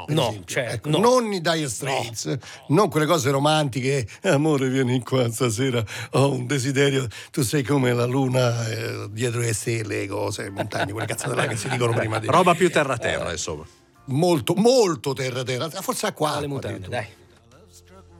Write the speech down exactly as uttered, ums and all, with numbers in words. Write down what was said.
per no, esempio. certo, Ecco, no. non i Dire Straits, no. Non quelle cose romantiche, amore vieni qua stasera, ho un desiderio, tu sei come la luna eh, dietro le stelle, cose, montagne, quelle cazzate là che si dicono prima di... Roba più terra terra, insomma. Molto, molto terra terra, forse acqua, le acqua mutande, dai.